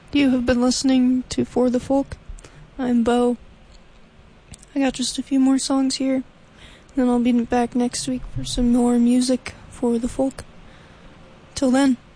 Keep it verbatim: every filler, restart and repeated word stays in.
You have been listening to For the Folk. I'm Bo. I got just a few more songs here. Then I'll be back next week for some more music for the folk. Till then.